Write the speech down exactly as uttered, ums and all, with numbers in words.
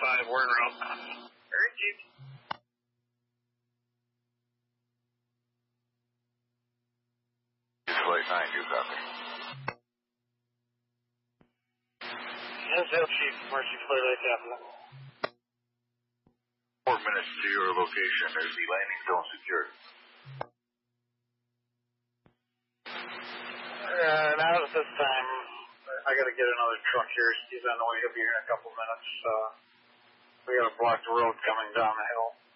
five, we're en route. Very cheap. Flight nine, you copy. Yes, L Chief, Mercy Flight eight Capital. Four minutes to your location. There's the landing zone secured. Uh, not at this time. I got to get another truck here. He's on the way. He'll be here in a couple minutes. Uh, we got to block the road coming down the hill.